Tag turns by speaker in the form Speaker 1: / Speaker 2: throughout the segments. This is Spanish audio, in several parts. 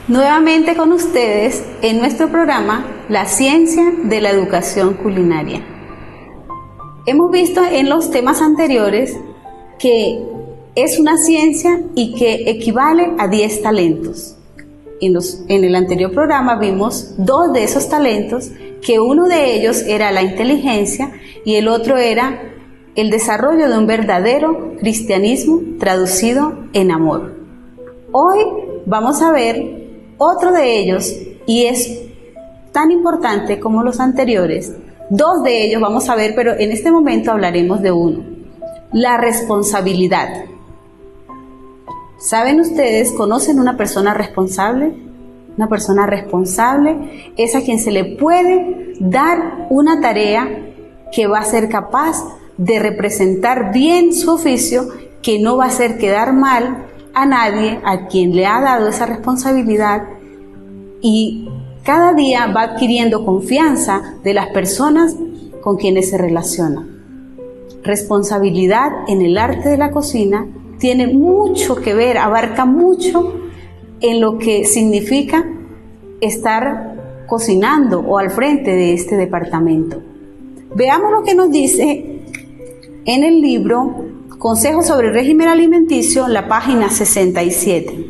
Speaker 1: Nuevamente con ustedes en nuestro programa La Ciencia de la Educación Culinaria. Hemos visto en los temas anteriores que es una ciencia y que equivale a 10 talentos. En el anterior programa vimos 2 de esos talentos, que uno de ellos era la inteligencia y el otro era el desarrollo de un verdadero cristianismo traducido en amor. Hoy vamos a ver otro de ellos, y es tan importante como los anteriores. 2 de ellos vamos a ver, pero en este momento hablaremos de uno: la responsabilidad. ¿Saben ustedes, conocen una persona responsable? Una persona responsable es a quien se le puede dar una tarea que va a ser capaz de representar bien su oficio, que no va a hacer quedar mal a nadie a quien le ha dado esa responsabilidad, y cada día va adquiriendo confianza de las personas con quienes se relaciona. Responsabilidad en el arte de la cocina tiene mucho que ver, abarca mucho en lo que significa estar cocinando o al frente de este departamento. Veamos lo que nos dice en el libro Consejos sobre el régimen alimenticio, la página 67.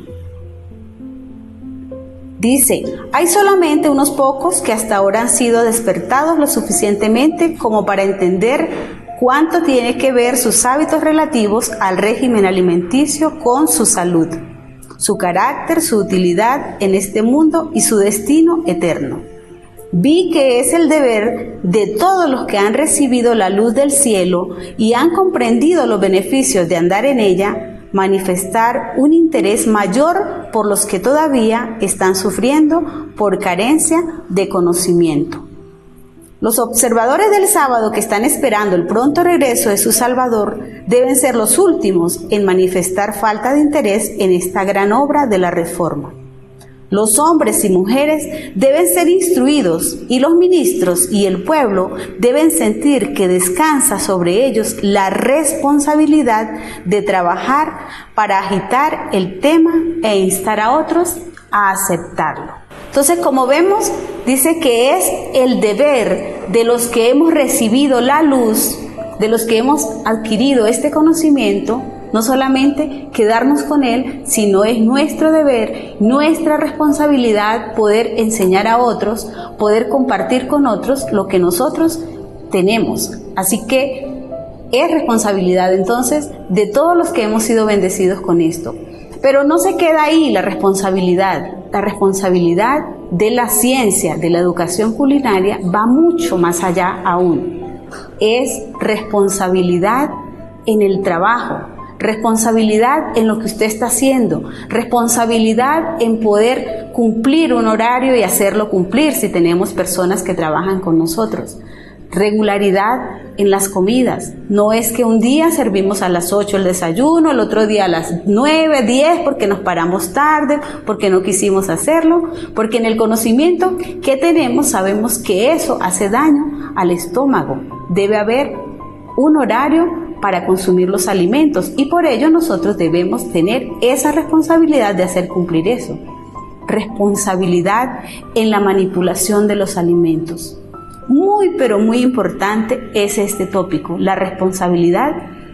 Speaker 1: Dice: hay solamente unos pocos que hasta ahora han sido despertados lo suficientemente como para entender cuánto tiene que ver sus hábitos relativos al régimen alimenticio con su salud, su carácter, su utilidad en este mundo y su destino eterno. Vi que es el deber de todos los que han recibido la luz del cielo y han comprendido los beneficios de andar en ella, manifestar un interés mayor por los que todavía están sufriendo por carencia de conocimiento. Los observadores del sábado que están esperando el pronto regreso de su Salvador deben ser los últimos en manifestar falta de interés en esta gran obra de la reforma. Los hombres y mujeres deben ser instruidos, y los ministros y el pueblo deben sentir que descansa sobre ellos la responsabilidad de trabajar para agitar el tema e instar a otros a aceptarlo. Entonces, como vemos, dice que es el deber de los que hemos recibido la luz, de los que hemos adquirido este conocimiento, no solamente quedarnos con él, sino es nuestro deber, nuestra responsabilidad poder enseñar a otros, poder compartir con otros lo que nosotros tenemos. Así que es responsabilidad entonces de todos los que hemos sido bendecidos con esto. Pero no se queda ahí la responsabilidad de la ciencia, de la educación culinaria, va mucho más allá aún. Es responsabilidad en el trabajo, responsabilidad en lo que usted está haciendo, responsabilidad en poder cumplir un horario y hacerlo cumplir si tenemos personas que trabajan con nosotros. Regularidad en las comidas. No es que un día servimos a las 8 el desayuno, el otro día a las 9, 10 porque nos paramos tarde, porque no quisimos hacerlo, porque en el conocimiento que tenemos sabemos que eso hace daño al estómago. Debe haber un horario para consumir los alimentos y por ello nosotros debemos tener esa responsabilidad de hacer cumplir eso. Responsabilidad en la manipulación de los alimentos. Muy pero muy importante es este tópico, la responsabilidad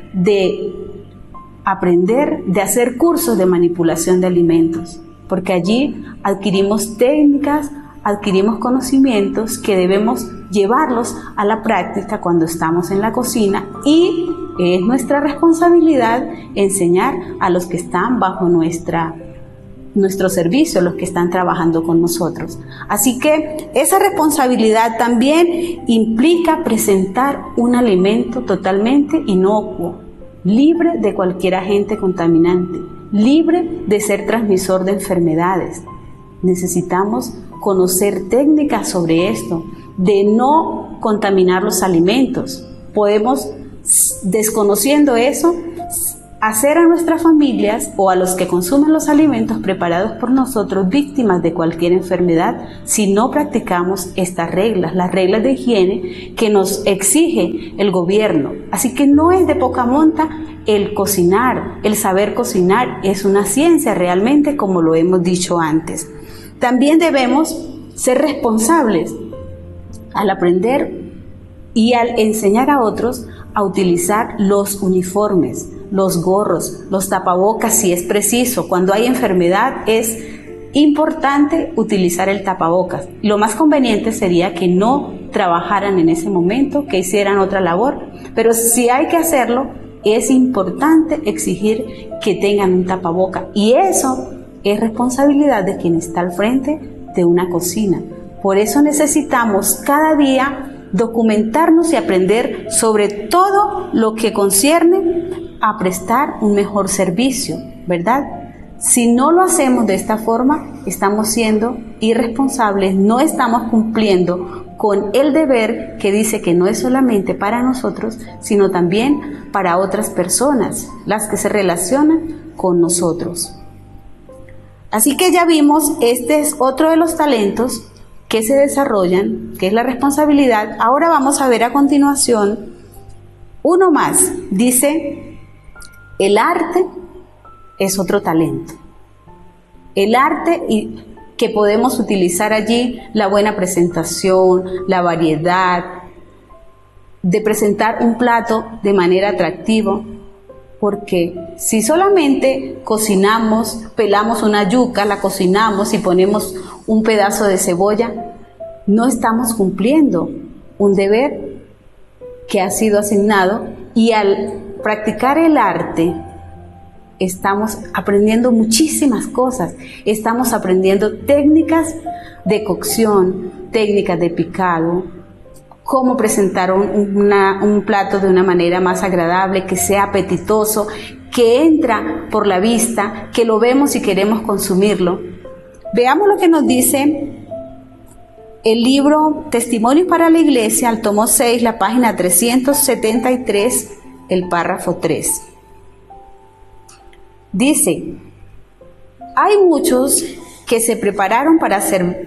Speaker 1: de aprender, de hacer cursos de manipulación de alimentos, porque allí adquirimos técnicas, adquirimos conocimientos que debemos llevarlos a la práctica cuando estamos en la cocina, y es nuestra responsabilidad enseñar a los que están bajo nuestro servicio, los que están trabajando con nosotros. Así que esa responsabilidad también implica presentar un alimento totalmente inocuo, libre de cualquier agente contaminante, libre de ser transmisor de enfermedades. Necesitamos conocer técnicas sobre esto, de no contaminar los alimentos. Podemos, desconociendo eso, hacer a nuestras familias o a los que consumen los alimentos preparados por nosotros víctimas de cualquier enfermedad si no practicamos estas reglas, las reglas de higiene que nos exige el gobierno. Así que no es de poca monta el cocinar, el saber cocinar es una ciencia realmente, como lo hemos dicho antes. También debemos ser responsables al aprender y al enseñar a otros a utilizar los uniformes, los gorros, los tapabocas si es preciso. Cuando hay enfermedad es importante utilizar el tapabocas. Lo más conveniente sería que no trabajaran en ese momento, que hicieran otra labor, pero si hay que hacerlo, es importante exigir que tengan un tapabocas, y eso es responsabilidad de quien está al frente de una cocina. Por eso necesitamos cada día documentarnos y aprender sobre todo lo que concierne a prestar un mejor servicio, ¿verdad? Si no lo hacemos de esta forma, estamos siendo irresponsables, no estamos cumpliendo con el deber que dice que no es solamente para nosotros, sino también para otras personas, las que se relacionan con nosotros. Así que ya vimos, este es otro de los talentos que se desarrollan, que es la responsabilidad. Ahora vamos a ver a continuación uno más. Dice, el arte es otro talento. El arte que podemos utilizar allí, la buena presentación, la variedad, de presentar un plato de manera atractiva, porque si solamente cocinamos, pelamos una yuca, la cocinamos y ponemos un pedazo de cebolla, no estamos cumpliendo un deber que ha sido asignado, y al practicar el arte estamos aprendiendo muchísimas cosas. Estamos aprendiendo técnicas de cocción, técnicas de picado, cómo presentar un plato de una manera más agradable, que sea apetitoso, que entra por la vista, que lo vemos y queremos consumirlo. Veamos lo que nos dice el libro Testimonios para la Iglesia, al tomo 6, la página 373, el párrafo 3. Dice, hay muchos que se prepararon para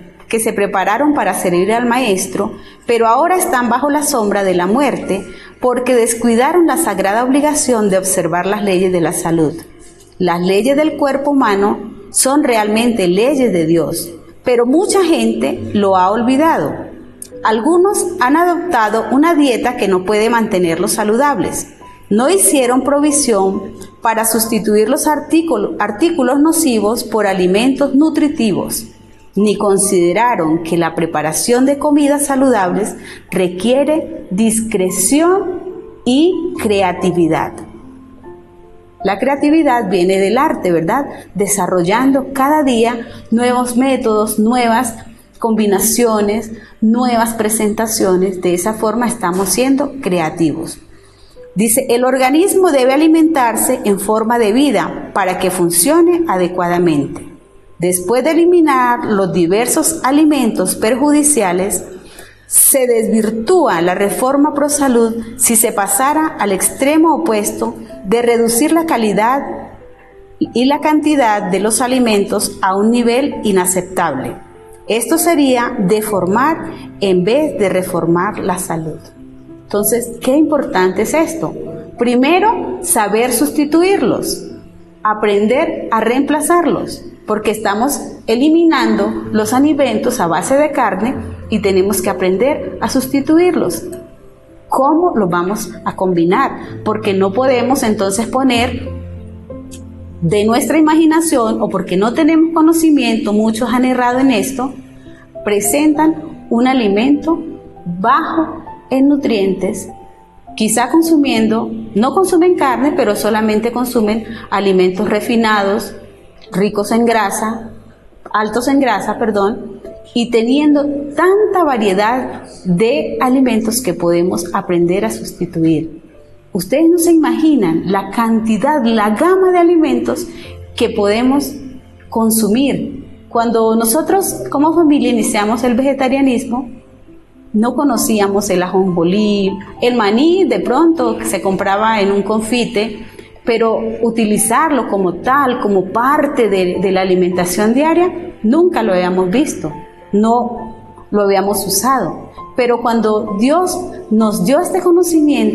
Speaker 1: servir al Maestro, pero ahora están bajo la sombra de la muerte porque descuidaron la sagrada obligación de observar las leyes de la salud. Las leyes del cuerpo humano son realmente leyes de Dios, pero mucha gente lo ha olvidado. Algunos han adoptado una dieta que no puede mantenerlos saludables. No hicieron provisión para sustituir los artículos nocivos por alimentos nutritivos, ni consideraron que la preparación de comidas saludables requiere discreción y creatividad. La creatividad viene del arte, ¿verdad? Desarrollando cada día nuevos métodos, nuevas combinaciones, nuevas presentaciones. De esa forma estamos siendo creativos. Dice, el organismo debe alimentarse en forma de vida para que funcione adecuadamente. Después de eliminar los diversos alimentos perjudiciales, se desvirtúa la reforma pro salud si se pasara al extremo opuesto de reducir la calidad y la cantidad de los alimentos a un nivel inaceptable. Esto sería deformar en vez de reformar la salud. Entonces, ¿qué importante es esto? Primero, saber sustituirlos, aprender a reemplazarlos, porque estamos eliminando los alimentos a base de carne y tenemos que aprender a sustituirlos. ¿Cómo los vamos a combinar? Porque no podemos entonces poner de nuestra imaginación, o porque no tenemos conocimiento, muchos han errado en esto, presentan un alimento bajo en nutrientes, quizá no consumen carne, pero solamente consumen alimentos refinados, ricos en grasa, altos en grasa, y teniendo tanta variedad de alimentos que podemos aprender a sustituir. Ustedes no se imaginan la cantidad, la gama de alimentos que podemos consumir. Cuando nosotros como familia iniciamos el vegetarianismo, no conocíamos el ajonjolí, el maní de pronto que se compraba en un confite, pero utilizarlo como tal, como parte de la alimentación diaria, nunca lo habíamos visto, no lo habíamos usado. Pero cuando Dios nos dio este conocimiento,